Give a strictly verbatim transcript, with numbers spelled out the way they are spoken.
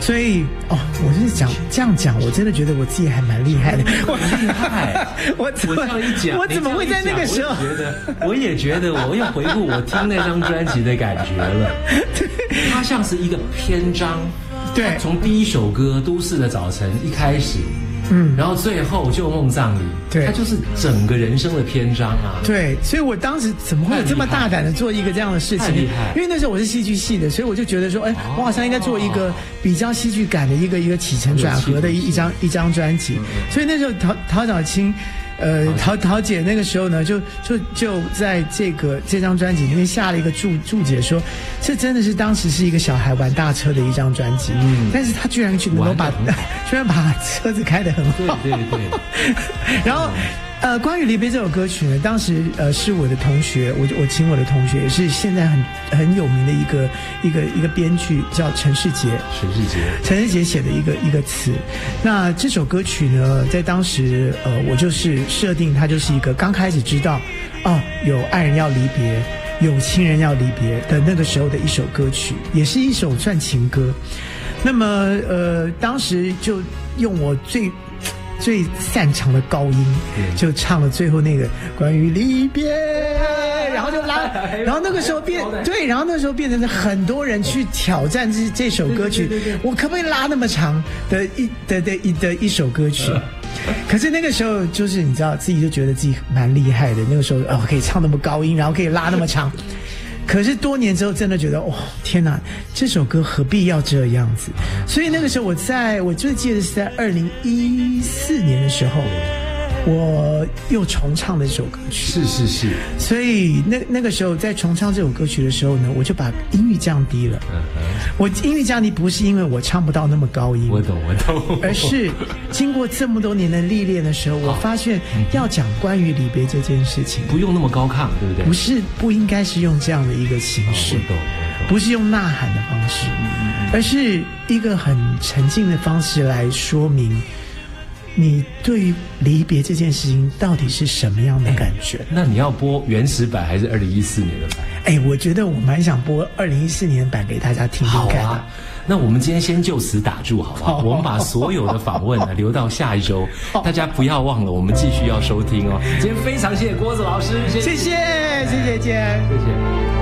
所以哦，我就是讲这样讲，我真的觉得我自己还蛮厉害的。 我厉害， 我我这样一讲， 我怎么会在那个时候？ 我觉得，我也觉得，我又回顾我听那张专辑的感觉了。它像是一个篇章， 对， 从第一首歌《都市的早晨》一开始。 嗯， 然后最后《旧梦葬礼》， 对， 它就是整个人生的篇章啊。 对，所以我当时怎么会有这么大胆的做一个这样的事情？ 太厉害！ 因为那时候我是戏剧系的，所以我就觉得说，哎，我好像应该做一个比较戏剧感的一个一个起承转合的一一张一张专辑。所以那时候陶陶小青。呃，陶陶姐那个时候呢，就就就在这个这张专辑里面下了一个注注解说，这真的是当时是一个小孩玩大车的一张专辑，嗯，但是他居然去能够把，居然把车子开得很好， 对对对， 然后。呃，关于离别这首歌曲呢，当时呃是我的同学，我我请我的同学，也是现在很很有名的一个一个一个编剧叫陈世杰， 陈世杰， 陈世杰写的一个一个词。那这首歌曲呢，在当时呃，我就是设定它就是一个刚开始知道哦，有爱人要离别，有亲人要离别的那个时候的一首歌曲，也是一首算情歌。那么呃，当时就用我最。最擅长的高音，就唱了最后那个关于离别，然后就拉，然后那个时候变对，然后那时候变成很多人去挑战这这首歌曲，我可不可以拉那么长的一的的一的一首歌曲？可是那个时候就是你知道自己就觉得自己蛮厉害的，那个时候哦可以唱那么高音，然后可以拉那么长。可是多年之后，真的觉得哇、哦，天哪！这首歌何必要这样子？所以那个时候，我在我最记得是在二零一四年的时候，我又重唱了这首歌曲。 是是是。 所以那那个时候在重唱这首歌曲的时候呢，我就把音域降低了。嗯、我音域降低不是因为我唱不到那么高音， 我懂我懂， 而是经过这么多年的历练的时候，我发现要讲关于离别这件事情， 不用那么高亢，对不对？ 不是，不应该是用这样的一个形式， 哦、我懂我懂， 不是用呐喊的方式，嗯、而是一个很沉静的方式来说明。你对于离别这件事情到底是什么样的感觉？ 那你要播原始版还是二零一四年的版？ 哎，我觉得我蛮想播二零一四年版给大家听听看的。 好啊，那我们今天先就此打住，好不好？好，我们把所有的访问呢留到下一周，大家不要忘了，我们继续要收听哦。今天非常谢谢郭子老师，谢谢， 谢谢，谢谢姐， 谢谢。